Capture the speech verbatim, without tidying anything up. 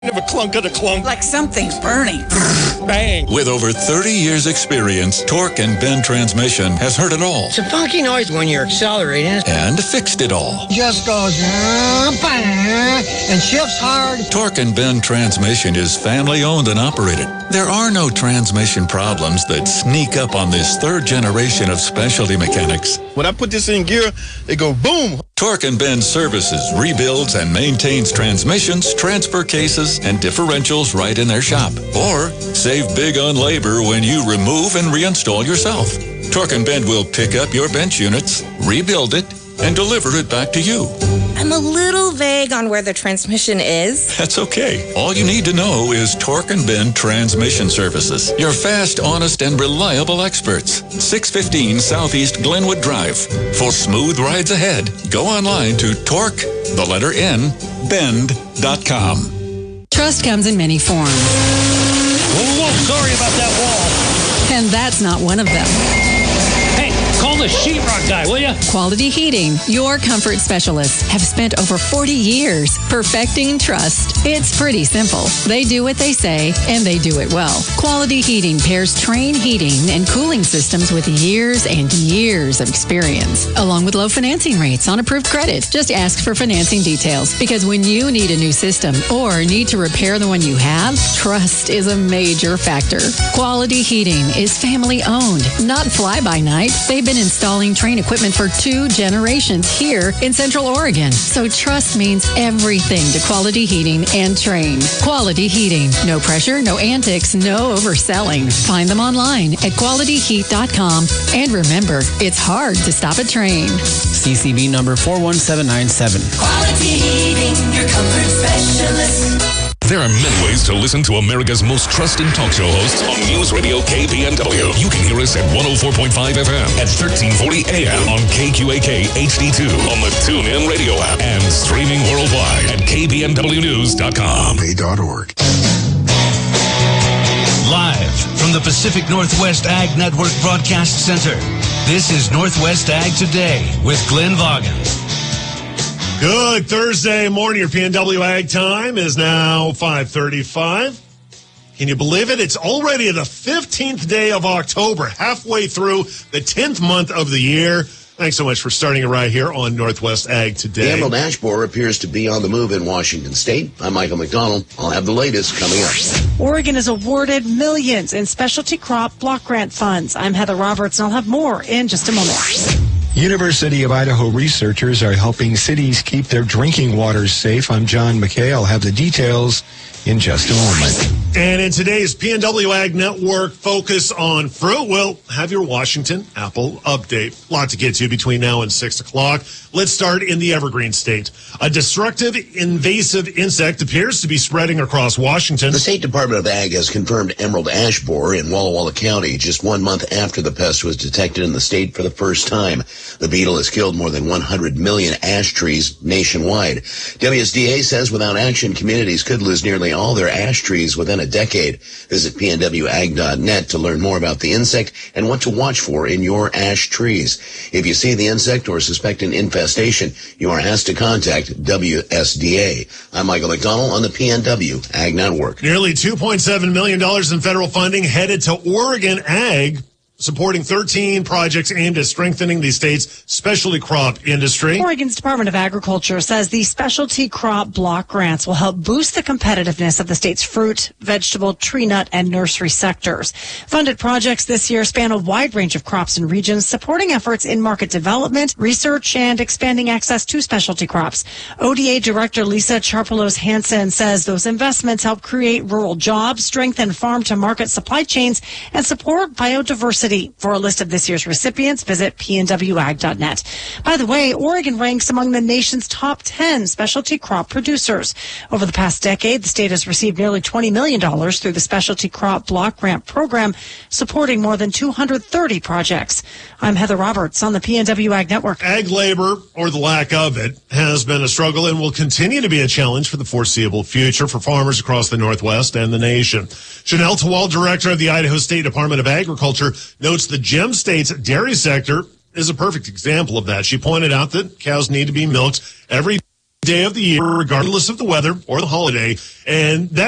of a clunk of the clunk. Like something's burning. Bang. With over thirty years experience, Torque and Bend Transmission has heard it all. It's a funky noise when you're accelerating. And fixed it all. Just goes and shifts hard. Torque and Bend Transmission is family owned and operated. There are no transmission problems that sneak up on this third generation of specialty mechanics. When I put this in gear, it go boom. Torque and Bend services, rebuilds, and maintains transmissions, transfer cases, and differentials right in their shop. Or save big on labor when you remove and reinstall yourself. Torque and Bend will pick up your bench units, rebuild it, and deliver it back to you. I'm a little vague on where the transmission is. That's okay. All you need to know is Torque and Bend Transmission Services. Your fast, honest, and reliable experts. six fifteen Southeast Glenwood Drive. For smooth rides ahead, go online to Torque, the letter N, bend dot com. Trust comes in many forms. Whoa, whoa, sorry about that wall. And that's not one of them. Call the sheetrock guy, will you? Quality Heating, your comfort specialists, have spent over forty years perfecting trust. It's pretty simple. They do what they say, and they do it well. Quality Heating pairs Trane heating and cooling systems with years and years of experience, along with low financing rates on approved credit. Just ask for financing details, because when you need a new system or need to repair the one you have, trust is a major factor. Quality Heating is family owned, not fly-by-night. They've been installing Trane equipment for two generations here in Central Oregon. So trust means everything to Quality Heating and Trane. Quality Heating. No pressure, no antics, no overselling. Find them online at quality heat dot com. And remember, it's hard to stop a Trane. C C B number four one seven nine seven. Quality Heating, your comfort specialist. There are many ways to listen to America's most trusted talk show hosts on News Radio K B N W. You can hear us at one oh four point five F M, at thirteen forty A M on K Q A K H D two, on the TuneIn Radio app, and streaming worldwide at K B N W news dot com. Bay dot org. Live from the Pacific Northwest Ag Network Broadcast Center, this is Northwest Ag Today with Glenn Vaughan. Good Thursday morning. Your P N W Ag time is now five thirty-five. Can you believe it? It's already the fifteenth day of October, halfway through the tenth month of the year. Thanks so much for starting it right here on Northwest Ag Today. The emerald ash borer appears to be on the move in Washington State. I'm Michael McDonald. I'll have the latest coming up. Oregon has awarded millions in specialty crop block grant funds. I'm Heather Roberts, and I'll have more in just a moment. University of Idaho researchers are helping cities keep their drinking waters safe. I'm John McKay. I'll have the details in just a moment. And in today's P N W Ag Network focus on fruit, we'll have your Washington apple update. A lot to get to between now and six o'clock. Let's start in the Evergreen State. A destructive, invasive insect appears to be spreading across Washington. The State Department of Ag has confirmed emerald ash borer in Walla Walla County just one month after the pest was detected in the state for the first time. The beetle has killed more than one hundred million ash trees nationwide. W S D A says without action, communities could lose nearly all their ash trees within a decade. Visit P N W ag dot net to learn more about the insect and what to watch for in your ash trees. If you see the insect or suspect an infestation, you are asked to contact W S D A. I'm Michael McDonald on the P N W Ag Network. Nearly two point seven million dollars in federal funding headed to Oregon Ag, supporting thirteen projects aimed at strengthening the state's specialty crop industry. Oregon's Department of Agriculture says the specialty crop block grants will help boost the competitiveness of the state's fruit, vegetable, tree nut, and nursery sectors. Funded projects this year span a wide range of crops and regions, supporting efforts in market development, research, and expanding access to specialty crops. O D A Director Lisa Charpelos Hansen says those investments help create rural jobs, strengthen farm-to-market supply chains, and support biodiversity. For a list of this year's recipients, visit P N W ag dot net. By the way, Oregon ranks among the nation's top ten specialty crop producers. Over the past decade, the state has received nearly twenty million dollars through the Specialty Crop Block Grant Program, supporting more than two hundred thirty projects. I'm Heather Roberts on the P N W Ag Network. Ag labor, or the lack of it, has been a struggle and will continue to be a challenge for the foreseeable future for farmers across the Northwest and the nation. Chanel Tawal, director of the Idaho State Department of Agriculture, notes the Gem State's dairy sector is a perfect example of that. She pointed out that cows need to be milked every day of the year, regardless of the weather or the holiday. And that